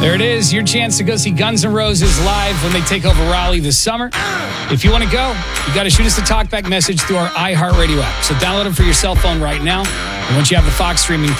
There it is, your chance to go see Guns N' Roses live when they take over Raleigh this summer. If you want to go, you got to shoot us a talkback message through our iHeartRadio app. So download it for your cell phone right now. And once you have the Fox streaming